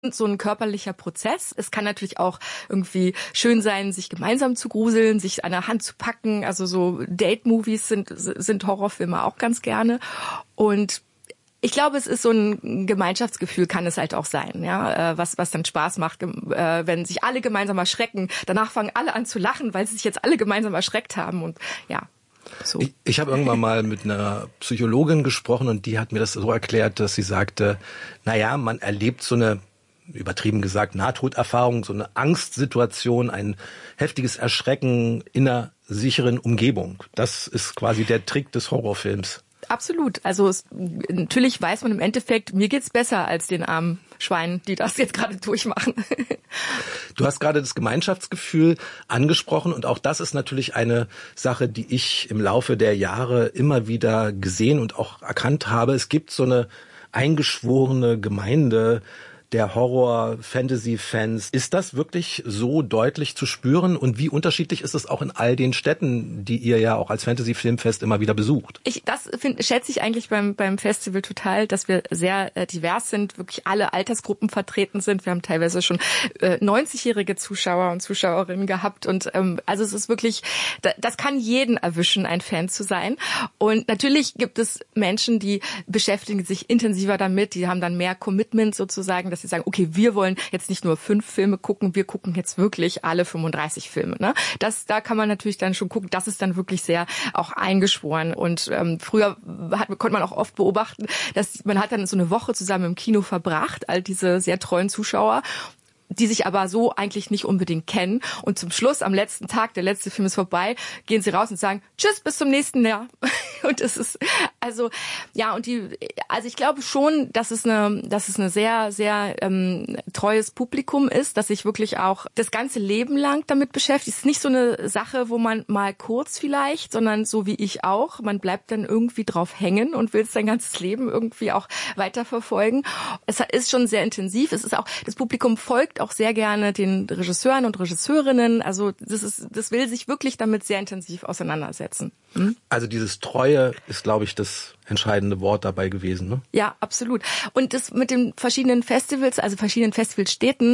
so ein körperlicher Prozess. Es kann natürlich auch irgendwie schön sein, sich gemeinsam zu gruseln, sich an der Hand zu packen. Also so Date-Movies sind Horrorfilme auch ganz gerne. Und ich glaube, es ist so ein Gemeinschaftsgefühl, kann es halt auch sein, ja, was dann Spaß macht, wenn sich alle gemeinsam erschrecken. Danach fangen alle an zu lachen, weil sie sich jetzt alle gemeinsam erschreckt haben und ja. So. Ich habe irgendwann mal mit einer Psychologin gesprochen und die hat mir das so erklärt, dass sie sagte, naja, man erlebt so eine, übertrieben gesagt, Nahtoderfahrung, so eine Angstsituation, ein heftiges Erschrecken in einer sicheren Umgebung. Das ist quasi der Trick des Horrorfilms. Absolut. Also natürlich weiß man im Endeffekt, mir geht's besser als den armen Schweinen, die das jetzt gerade durchmachen. Du hast gerade das Gemeinschaftsgefühl angesprochen und auch das ist natürlich eine Sache, die ich im Laufe der Jahre immer wieder gesehen und auch erkannt habe. Es gibt so eine eingeschworene Gemeinde der Horror-Fantasy-Fans. Ist das wirklich so deutlich zu spüren? Und wie unterschiedlich ist es auch in all den Städten, die ihr ja auch als Fantasy-Filmfest immer wieder besucht? Das schätze ich eigentlich beim Festival total, dass wir sehr divers sind, wirklich alle Altersgruppen vertreten sind. Wir haben teilweise schon 90-jährige Zuschauer und Zuschauerinnen gehabt. Und also es ist wirklich, das kann jeden erwischen, ein Fan zu sein. Und natürlich gibt es Menschen, die beschäftigen sich intensiver damit, die haben dann mehr Commitment sozusagen, dass sie sagen, okay, wir wollen jetzt nicht nur 5 Filme gucken, wir gucken jetzt wirklich alle 35 Filme. Ne? Da kann man natürlich dann schon gucken, das ist dann wirklich sehr auch eingeschworen. Und früher konnte man auch oft beobachten, dass man hat dann so eine Woche zusammen im Kino verbracht, all diese sehr treuen Zuschauer, die sich aber so eigentlich nicht unbedingt kennen. Und zum Schluss, am letzten Tag, der letzte Film ist vorbei, gehen sie raus und sagen, tschüss, bis zum nächsten Jahr. Und es ist, also, ja, also ich glaube schon, dass es eine sehr, sehr treues Publikum ist, dass sich wirklich auch das ganze Leben lang damit beschäftigt. Es ist nicht so eine Sache, wo man mal kurz vielleicht, sondern so wie ich auch, man bleibt dann irgendwie drauf hängen und will es sein ganzes Leben irgendwie auch weiterverfolgen. Es ist schon sehr intensiv. Es ist auch, das Publikum folgt auch sehr gerne den Regisseuren und Regisseurinnen. Also das will sich wirklich damit sehr intensiv auseinandersetzen. Also dieses Treue ist, glaube ich, das entscheidende Wort dabei gewesen, ne? Ja, absolut. Und das mit den verschiedenen Festivals, also verschiedenen Festivalstädten,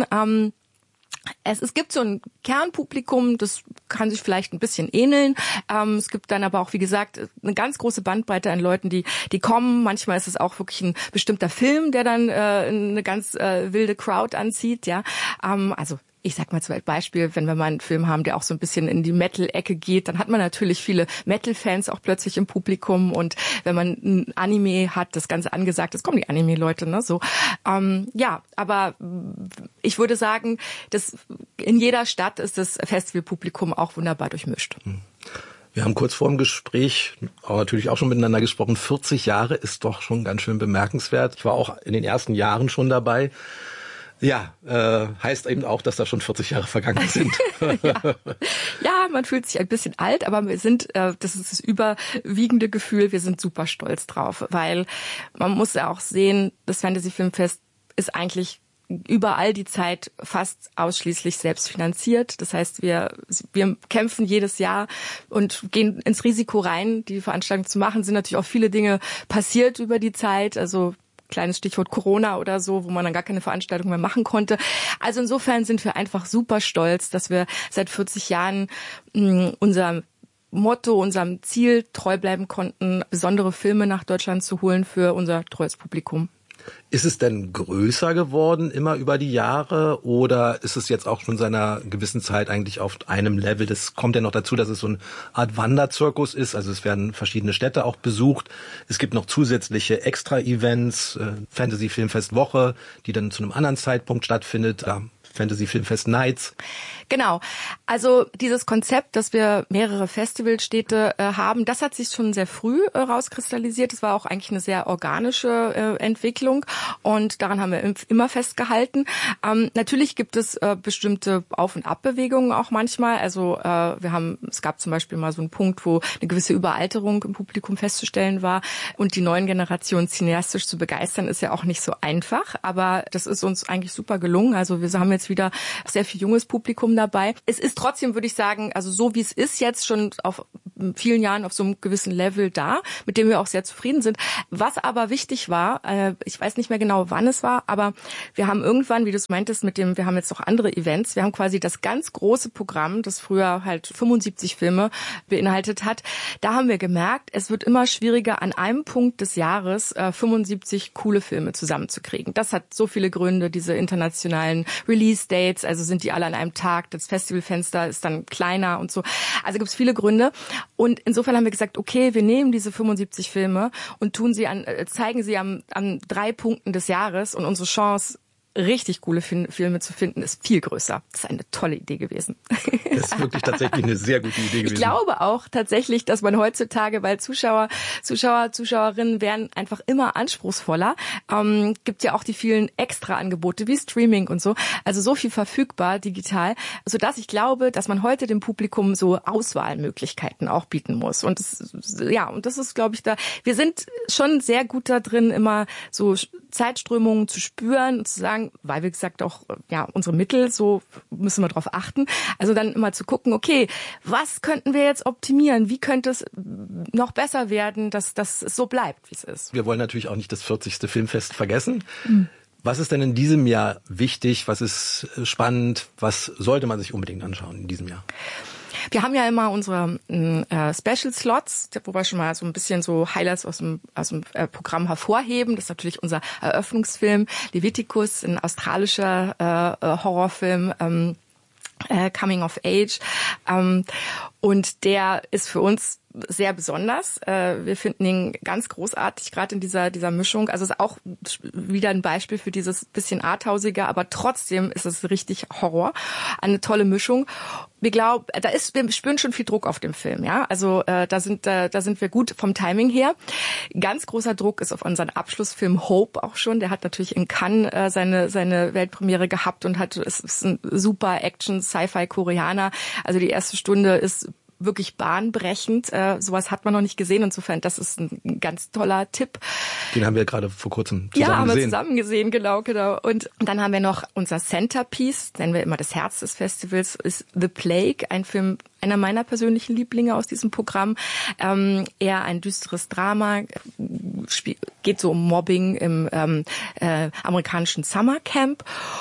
es gibt so ein Kernpublikum, das kann sich vielleicht ein bisschen ähneln. Es gibt dann aber auch, wie gesagt, eine ganz große Bandbreite an Leuten, die kommen. Manchmal ist es auch wirklich ein bestimmter Film, der dann eine ganz wilde Crowd anzieht. Ja, also ich sag mal zum Beispiel, wenn wir mal einen Film haben, der auch so ein bisschen in die Metal-Ecke geht, dann hat man natürlich viele Metal-Fans auch plötzlich im Publikum. Und wenn man ein Anime hat, das Ganze angesagt ist, kommen die Anime-Leute, ne? So, ja, aber ich würde sagen, dass in jeder Stadt ist das Festivalpublikum auch wunderbar durchmischt. Wir haben kurz vor dem Gespräch aber natürlich auch schon miteinander gesprochen. 40 Jahre ist doch schon ganz schön bemerkenswert. Ich war auch in den ersten Jahren schon dabei. Ja, heißt eben auch, dass da schon 40 Jahre vergangen sind. Ja, man fühlt sich ein bisschen alt, aber wir sind, das ist das überwiegende Gefühl, wir sind super stolz drauf, weil man muss ja auch sehen, das Fantasy Filmfest ist eigentlich überall die Zeit fast ausschließlich selbst finanziert. Das heißt, wir kämpfen jedes Jahr und gehen ins Risiko rein, die Veranstaltung zu machen. Es sind natürlich auch viele Dinge passiert über die Zeit, also kleines Stichwort Corona oder so, wo man dann gar keine Veranstaltung mehr machen konnte. Also insofern sind wir einfach super stolz, dass wir seit 40 Jahren unserem Motto, unserem Ziel treu bleiben konnten, besondere Filme nach Deutschland zu holen für unser treues Publikum. Ist es denn größer geworden immer über die Jahre oder ist es jetzt auch schon seit einer gewissen Zeit eigentlich auf einem Level? Das kommt ja noch dazu, dass es so eine Art Wanderzirkus ist. Also es werden verschiedene Städte auch besucht. Es gibt noch zusätzliche Extra-Events, Fantasy Filmfest Woche, die dann zu einem anderen Zeitpunkt stattfindet. Fantasy Filmfest Nights. Genau. Also dieses Konzept, dass wir mehrere Festivalstädte haben, das hat sich schon sehr früh rauskristallisiert. Das war auch eigentlich eine sehr organische Entwicklung und daran haben wir immer festgehalten. Natürlich gibt es bestimmte Auf- und Abbewegungen auch manchmal. Also es gab zum Beispiel mal so einen Punkt, wo eine gewisse Überalterung im Publikum festzustellen war und die neuen Generationen cineastisch zu begeistern, ist ja auch nicht so einfach. Aber das ist uns eigentlich super gelungen. Also wir haben jetzt wieder sehr viel junges Publikum dabei. Es ist trotzdem, würde ich sagen, also so wie es ist jetzt schon auf vielen Jahren auf so einem gewissen Level da, mit dem wir auch sehr zufrieden sind. Was aber wichtig war, ich weiß nicht mehr genau, wann es war, aber wir haben irgendwann, wie du es meintest, wir haben jetzt noch andere Events, wir haben quasi das ganz große Programm, das früher halt 75 Filme beinhaltet hat. Da haben wir gemerkt, es wird immer schwieriger, an einem Punkt des Jahres 75 coole Filme zusammenzukriegen. Das hat so viele Gründe, diese internationalen Release-Dates, also sind die alle an einem Tag, das Festivalfenster ist dann kleiner und so. Also gibt es viele Gründe. Und insofern haben wir gesagt, okay, wir nehmen diese 75 Filme und zeigen sie an 3 Punkten des Jahres, und unsere Chance, richtig coole Filme zu finden, ist viel größer. Das ist eine tolle Idee gewesen. Das ist wirklich tatsächlich eine sehr gute Idee gewesen. Ich glaube auch tatsächlich, dass man heutzutage, weil Zuschauerinnen werden einfach immer anspruchsvoller, gibt ja auch die vielen Extra-Angebote wie Streaming und so, also so viel verfügbar digital, sodass ich glaube, dass man heute dem Publikum so Auswahlmöglichkeiten auch bieten muss. Und das ist, glaube ich, wir sind schon sehr gut da drin, immer so Zeitströmungen zu spüren und zu sagen, weil wir gesagt auch, unsere Mittel, so müssen wir drauf achten. Also dann immer zu gucken, okay, was könnten wir jetzt optimieren? Wie könnte es noch besser werden, dass das so bleibt, wie es ist? Wir wollen natürlich auch nicht das 40. Filmfest vergessen. Was ist denn in diesem Jahr wichtig? Was ist spannend? Was sollte man sich unbedingt anschauen in diesem Jahr? Wir haben ja immer unsere Special Slots, wo wir schon mal so ein bisschen so Highlights aus dem Programm hervorheben. Das ist natürlich unser Eröffnungsfilm Leviticus, ein australischer Horrorfilm, Coming of Age. Und der ist für uns sehr besonders. Wir finden ihn ganz großartig, gerade in dieser Mischung. Also es ist auch wieder ein Beispiel für dieses bisschen arthausige, aber trotzdem ist es richtig Horror. Eine tolle Mischung. Wir spüren schon viel Druck auf dem Film, ja. Also da sind wir gut vom Timing her. Ganz großer Druck ist auf unseren Abschlussfilm Hope auch schon. Der hat natürlich in Cannes seine Weltpremiere gehabt und es ist ein super Action-Sci-Fi-Koreaner. Also die erste Stunde ist wirklich bahnbrechend. Sowas hat man noch nicht gesehen. Insofern, das ist ein ganz toller Tipp. Den haben wir gerade vor kurzem zusammen gesehen. Ja, haben wir zusammen gesehen, genau. Und dann haben wir noch unser Centerpiece, nennen wir immer das Herz des Festivals, ist The Plague, ein Film, einer meiner persönlichen Lieblinge aus diesem Programm. Eher ein düsteres Drama, geht so um Mobbing im amerikanischen Summercamp.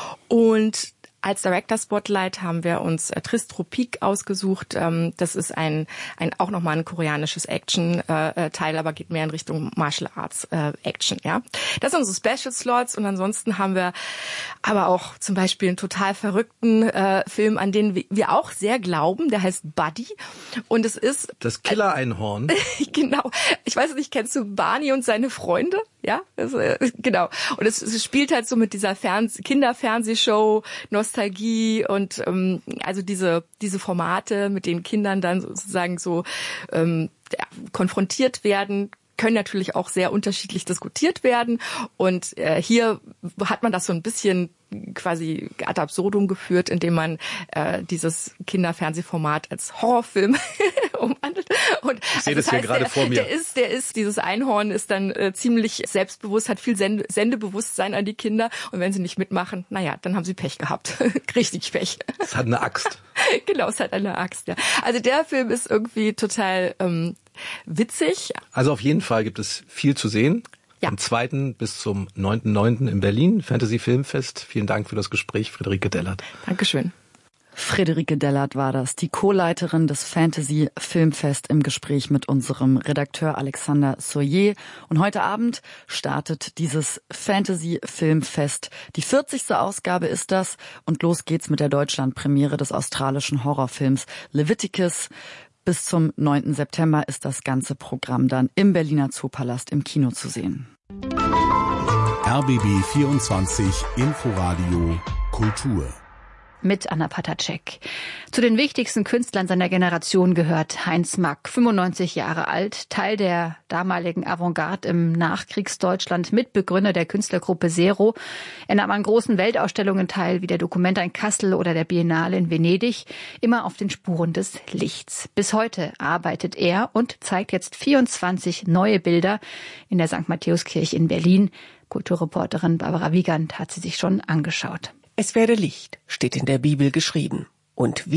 Und als Director Spotlight haben wir uns Tristropique ausgesucht. Das ist auch nochmal ein koreanisches Action-Teil, aber geht mehr in Richtung Martial Arts Action, ja. Das sind unsere Special Slots, und ansonsten haben wir aber auch zum Beispiel einen total verrückten Film, an den wir auch sehr glauben. Der heißt Buddy. Und es ist das Killer-Einhorn. Genau. Ich weiß nicht, kennst du Barney und seine Freunde? Ja, genau. Und es spielt halt so mit dieser Kinderfernsehshow, Nostalgie und also diese Formate, mit denen Kindern dann sozusagen so konfrontiert werden, können natürlich auch sehr unterschiedlich diskutiert werden. Und hier hat man das so ein bisschen quasi ad absurdum geführt, indem man dieses Kinderfernsehformat als Horrorfilm umwandelt. Und ich sehe das hier gerade vor mir. Dieses Einhorn ist dann ziemlich selbstbewusst, hat viel Sendebewusstsein an die Kinder. Und wenn sie nicht mitmachen, dann haben sie Pech gehabt. Richtig Pech. Es hat eine Axt. Genau, es hat eine Axt, ja. Also der Film ist irgendwie total witzig. Also auf jeden Fall gibt es viel zu sehen. Ja. Am 2. bis zum 9.9. in Berlin, Fantasy Filmfest. Vielen Dank für das Gespräch, Friederike Dellert. Dankeschön. Friederike Dellert war das, die Co-Leiterin des Fantasy Filmfest, im Gespräch mit unserem Redakteur Alexander Soyer. Und heute Abend startet dieses Fantasy Filmfest. Die 40. Ausgabe ist das, und los geht's mit der Deutschlandpremiere des australischen Horrorfilms Leviticus. Bis zum 9. September ist das ganze Programm dann im Berliner Zoopalast im Kino zu sehen. RBB 24 Inforadio Kultur. Mit Anna Patacek. Zu den wichtigsten Künstlern seiner Generation gehört Heinz Mack, 95 Jahre alt, Teil der damaligen Avantgarde im Nachkriegsdeutschland, Mitbegründer der Künstlergruppe Zero. Er nahm an großen Weltausstellungen teil, wie der Documenta in Kassel oder der Biennale in Venedig, immer auf den Spuren des Lichts. Bis heute arbeitet er und zeigt jetzt 24 neue Bilder in der St. Matthäuskirche in Berlin. Kulturreporterin Barbara Wiegand hat sie sich schon angeschaut. Es werde Licht, steht in der Bibel geschrieben. Und wie?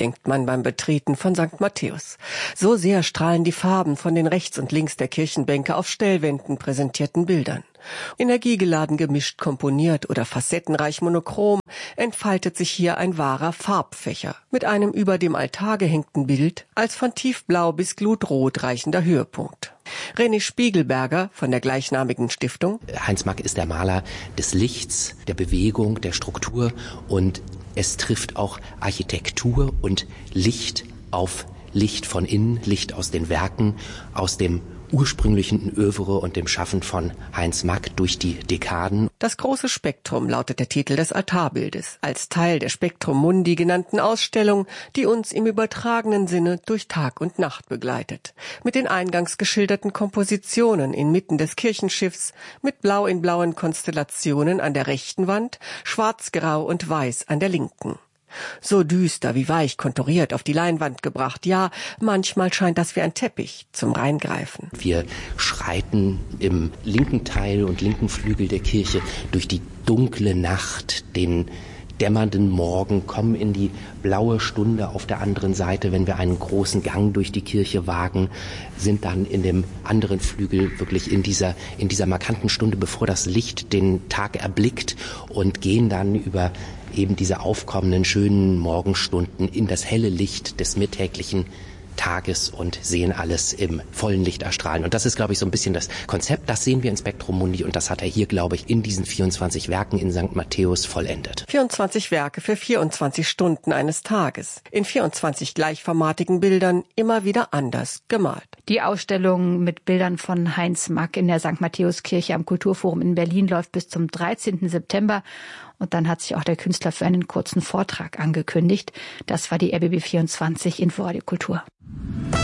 denkt man beim Betreten von St. Matthäus. So sehr strahlen die Farben von den rechts und links der Kirchenbänke auf Stellwänden präsentierten Bildern. Energiegeladen gemischt komponiert oder facettenreich monochrom entfaltet sich hier ein wahrer Farbfächer mit einem über dem Altar gehängten Bild als von tiefblau bis glutrot reichender Höhepunkt. René Spiegelberger von der gleichnamigen Stiftung. Heinz Mack ist der Maler des Lichts, der Bewegung, der Struktur, und es trifft auch Architektur und Licht auf Licht von innen, Licht aus den Werken, aus dem ursprünglichen Övre und dem Schaffen von Heinz Mack durch die Dekaden. Das große Spektrum lautet der Titel des Altarbildes, als Teil der Spektrum Mundi genannten Ausstellung, die uns im übertragenen Sinne durch Tag und Nacht begleitet. Mit den eingangs geschilderten Kompositionen inmitten des Kirchenschiffs, mit blau in blauen Konstellationen an der rechten Wand, schwarz-grau und weiß an der linken. So düster wie weich konturiert auf die Leinwand gebracht. Ja, manchmal scheint das wie ein Teppich zum Reingreifen. Wir schreiten im linken Teil und linken Flügel der Kirche durch die dunkle Nacht, den dämmernden Morgen, kommen in die blaue Stunde auf der anderen Seite. Wenn wir einen großen Gang durch die Kirche wagen, sind dann in dem anderen Flügel wirklich in dieser markanten Stunde, bevor das Licht den Tag erblickt, und gehen dann über eben diese aufkommenden schönen Morgenstunden in das helle Licht des mittäglichen Tages und sehen alles im vollen Licht erstrahlen. Und das ist, glaube ich, so ein bisschen das Konzept. Das sehen wir in Spektrum Mundi, und das hat er hier, glaube ich, in diesen 24 Werken in St. Matthäus vollendet. 24 Werke für 24 Stunden eines Tages. In 24 gleichformatigen Bildern, immer wieder anders gemalt. Die Ausstellung mit Bildern von Heinz Mack in der St. Matthäuskirche am Kulturforum in Berlin läuft bis zum 13. September. Und dann hat sich auch der Künstler für einen kurzen Vortrag angekündigt. Das war die RBB 24 Inforadio Kultur.